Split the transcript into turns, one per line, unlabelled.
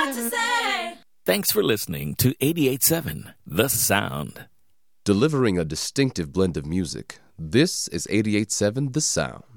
got to say.
Thanks for listening to 88.7 The Sound.
Delivering a distinctive blend of music, this is 88.7 The Sound.